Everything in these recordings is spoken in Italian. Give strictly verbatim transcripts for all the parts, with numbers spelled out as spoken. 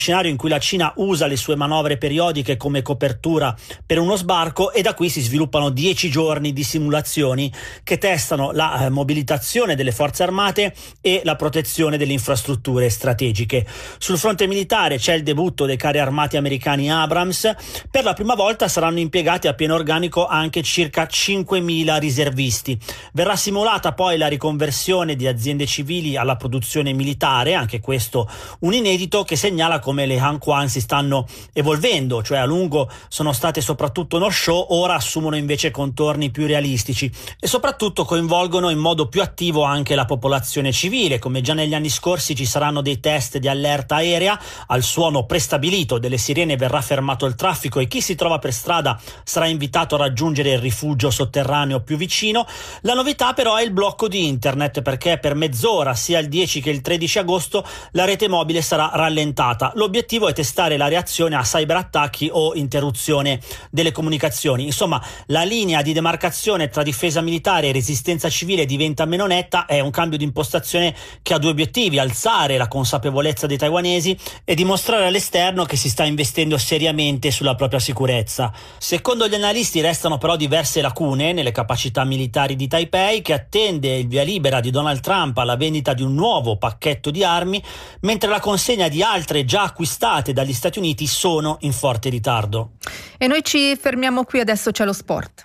scenario in cui la Cina usa le sue manovre periodiche come copertura per uno sbarco, e da qui si sviluppano dieci giorni di simulazioni che testano la eh, mobilitazione delle forze armate e la protezione delle infrastrutture strategiche. Sul fronte militare c'è il debutto dei carri armati americani Abrams. Per la prima volta saranno impiegati a pieno organico anche circa cinquemila riservisti. Verrà simulata poi la riconversione di aziende civili alla produzione militare, anche questo un inedito che segnala come come le Hanquan si stanno evolvendo, cioè a lungo sono state soprattutto uno show, ora assumono invece contorni più realistici e soprattutto coinvolgono in modo più attivo anche la popolazione civile. Come già negli anni scorsi ci saranno dei test di allerta aerea, al suono prestabilito delle sirene verrà fermato il traffico e chi si trova per strada sarà invitato a raggiungere il rifugio sotterraneo più vicino. La novità però è il blocco di internet, perché per mezz'ora sia il dieci che il tredici agosto la rete mobile sarà rallentata. L'obiettivo è testare la reazione a cyberattacchi o interruzione delle comunicazioni. Insomma, la linea di demarcazione tra difesa militare e resistenza civile diventa meno netta. È un cambio di impostazione che ha due obiettivi: alzare la consapevolezza dei taiwanesi e dimostrare all'esterno che si sta investendo seriamente sulla propria sicurezza. Secondo gli analisti restano però diverse lacune nelle capacità militari di Taipei, che attende il via libera di Donald Trump alla vendita di un nuovo pacchetto di armi, mentre la consegna di altre già acquistate dagli Stati Uniti sono in forte ritardo. E noi ci fermiamo qui, adesso c'è lo sport.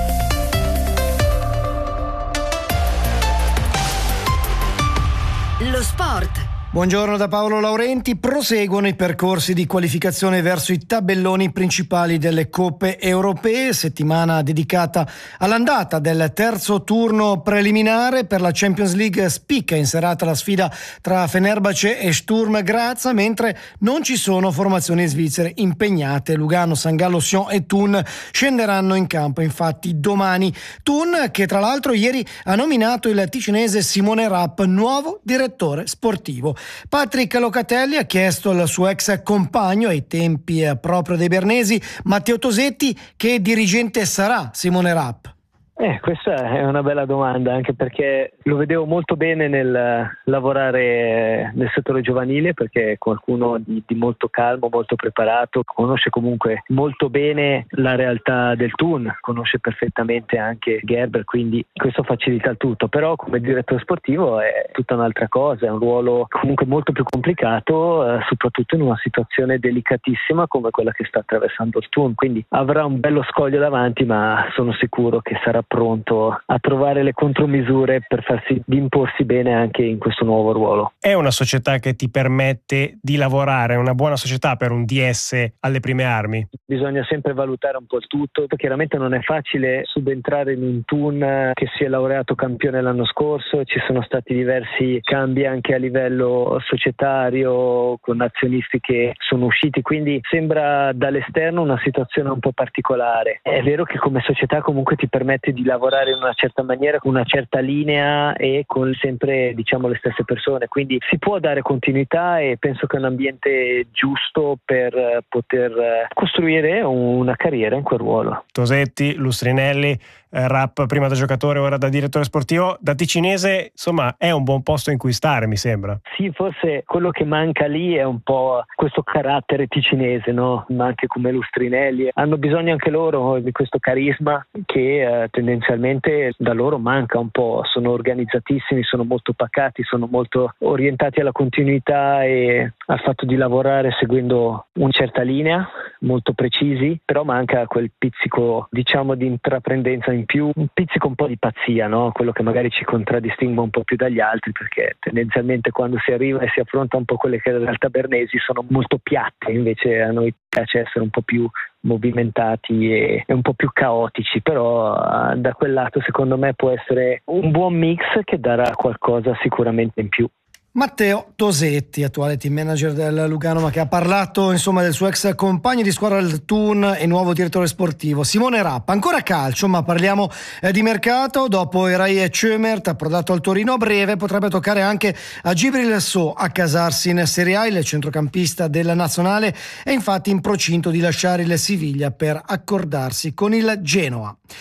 Lo sport. Buongiorno da Paolo Laurenti. Proseguono i percorsi di qualificazione verso i tabelloni principali delle coppe europee, settimana dedicata all'andata del terzo turno preliminare. Per la Champions League spicca in serata la sfida tra Fenerbahce e Sturm Graz, mentre non ci sono formazioni svizzere impegnate. Lugano, San Gallo, Sion e Thun scenderanno in campo infatti domani. Thun che tra l'altro ieri ha nominato il ticinese Simone Rapp nuovo direttore sportivo. Patrick Locatelli ha chiesto al suo ex compagno ai tempi proprio dei bernesi, Matteo Tosetti, che dirigente sarà Simone Rapp. Eh, questa è una bella domanda, anche perché lo vedevo molto bene nel lavorare nel settore giovanile, perché è qualcuno di, di molto calmo, molto preparato, conosce comunque molto bene la realtà del Thun, conosce perfettamente anche Gerber, quindi questo facilita il tutto. Però come direttore sportivo è tutta un'altra cosa, è un ruolo comunque molto più complicato, eh, soprattutto in una situazione delicatissima come quella che sta attraversando il Thun, quindi avrà un bello scoglio davanti, ma sono sicuro che sarà pronto a trovare le contromisure per farsi di imporsi bene anche in questo nuovo ruolo. È una società che ti permette di lavorare, è una buona società per un D S alle prime armi? Bisogna sempre valutare un po' il tutto, chiaramente non è facile subentrare in un Thun che si è laureato campione l'anno scorso, ci sono stati diversi cambi anche a livello societario con azionisti che sono usciti, quindi sembra dall'esterno una situazione un po' particolare. È vero che come società comunque ti permette di lavorare in una certa maniera, con una certa linea e con sempre diciamo le stesse persone, quindi si può dare continuità e penso che è un ambiente giusto per poter costruire una carriera in quel ruolo. Tosetti, Lustrinelli, eh, Rapp prima da giocatore, ora da direttore sportivo, da ticinese, insomma è un buon posto in cui stare, mi sembra. Sì, forse quello che manca lì è un po' questo carattere ticinese, no? Ma anche come Lustrinelli hanno bisogno anche loro di questo carisma che eh, tendenzialmente da loro manca un po'. Sono organizzatissimi, sono molto pacati, sono molto orientati alla continuità e al fatto di lavorare seguendo una certa linea, molto precisi, però manca quel pizzico diciamo di intraprendenza in più, un pizzico un po' di pazzia, no? Quello che magari ci contraddistingue un po' più dagli altri, perché tendenzialmente quando si arriva e si affronta un po' quelle che in realtà bernesi sono molto piatte, invece a noi piace essere un po' più movimentati e, e un po' più caotici, però uh, da quel lato secondo me può essere un buon mix che darà qualcosa sicuramente in più. Matteo Tosetti, attuale team manager del Lugano, ma che ha parlato insomma del suo ex compagno di squadra del Thun e nuovo direttore sportivo Simone Rapp. Ancora calcio, ma parliamo eh, di mercato. Dopo Eray Cömert, approdato al Torino a breve, potrebbe toccare anche a Djibril Sow a casarsi in Serie A. Il centrocampista della nazionale è infatti in procinto di lasciare il Siviglia per accordarsi con il Genoa.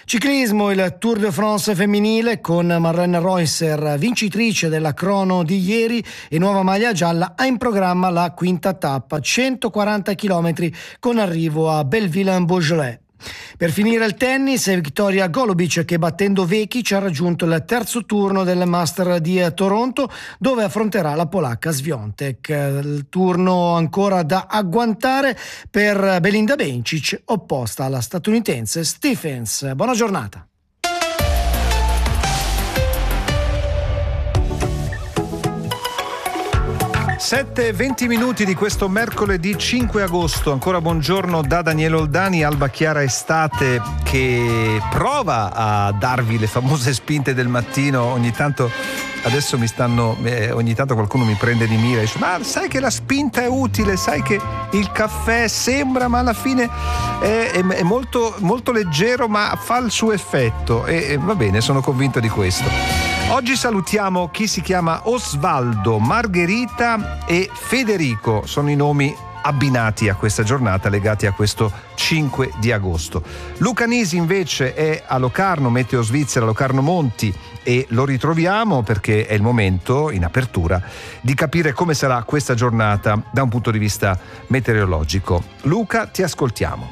Ciclismo, il Tour de France femminile con Marlene Reusser, vincitrice della crono di ieri e nuova maglia gialla, ha in programma la quinta tappa, centoquaranta chilometri con arrivo a Belleville-en-Beaujolais. Per finire il tennis, è Victoria Golubic che, battendo Vekic, ha raggiunto il terzo turno del Master di Toronto, dove affronterà la polacca Swiatek. Il turno ancora da agguantare per Belinda Bencic, opposta alla statunitense Stephens. Buona giornata. sette e venti minuti di questo mercoledì cinque agosto. Ancora buongiorno da Daniele Oldani. Alba chiara estate che prova a darvi le famose spinte del mattino. Ogni tanto adesso mi stanno eh, ogni tanto qualcuno mi prende di mira e dice: ma sai che la spinta è utile, sai che il caffè sembra, ma alla fine è, è, è molto, molto leggero, ma fa il suo effetto. E, e va bene, sono convinto di questo. Oggi salutiamo chi si chiama Osvaldo, Margherita e Federico, sono i nomi abbinati a questa giornata, legati a questo cinque di agosto. Luca Nisi invece è a Locarno, Meteo Svizzera, Locarno Monti, e lo ritroviamo perché è il momento, in apertura, di capire come sarà questa giornata da un punto di vista meteorologico. Luca, ti ascoltiamo.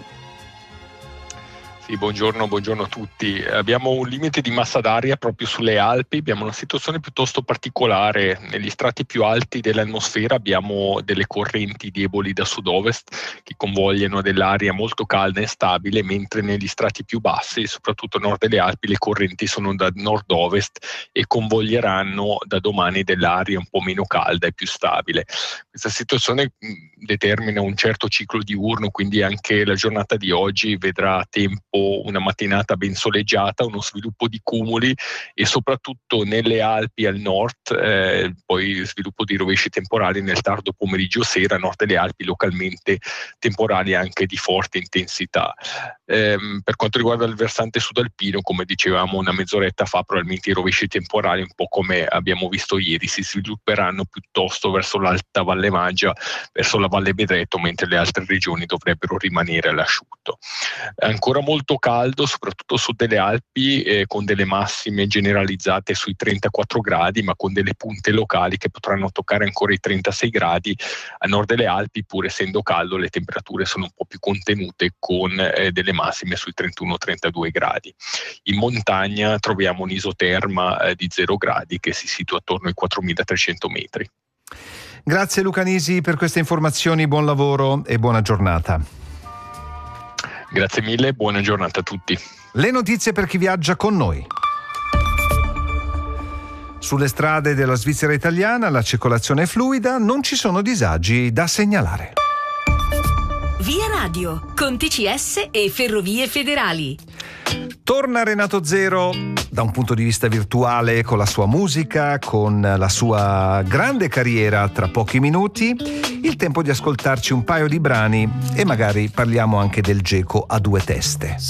Sì, buongiorno, buongiorno a tutti. Abbiamo un limite di massa d'aria proprio sulle Alpi, abbiamo una situazione piuttosto particolare. Negli strati più alti dell'atmosfera abbiamo delle correnti deboli da sud-ovest che convogliano dell'aria molto calda e stabile, mentre negli strati più bassi, soprattutto a nord delle Alpi, le correnti sono da nord-ovest e convoglieranno da domani dell'aria un po' meno calda e più stabile. Questa situazione determina un certo ciclo diurno, quindi anche la giornata di oggi vedrà tempo una mattinata ben soleggiata, uno sviluppo di cumuli e soprattutto nelle Alpi al nord, eh, poi sviluppo di rovesci temporali nel tardo pomeriggio sera, a nord delle Alpi localmente temporali anche di forte intensità. Eh, per quanto riguarda il versante sudalpino, come dicevamo una mezz'oretta fa, probabilmente i rovesci temporali, un po' come abbiamo visto ieri, si svilupperanno piuttosto verso l'Alta Valle Maggia, verso la Valle Bedretto, mentre le altre regioni dovrebbero rimanere all'asciutto. Ancora molto caldo, soprattutto a sud delle Alpi, eh, con delle massime generalizzate sui trentaquattro gradi, ma con delle punte locali che potranno toccare ancora i trentasei gradi. A nord delle Alpi, pur essendo caldo, le temperature sono un po' più contenute, con eh, delle massime sui trentuno trentadue gradi. In montagna troviamo un'isoterma eh, di zero gradi che si situa attorno ai quattromilatrecento metri. Grazie Luca Nisi per queste informazioni, buon lavoro e buona giornata. Grazie mille, buona giornata a tutti. Le notizie per chi viaggia con noi. Sulle strade della Svizzera italiana la circolazione è fluida, non ci sono disagi da segnalare. Via Radio, con T C S e Ferrovie Federali. Torna Renato Zero da un punto di vista virtuale con la sua musica, con la sua grande carriera tra pochi minuti. Il tempo di ascoltarci un paio di brani e magari parliamo anche del geco a due teste.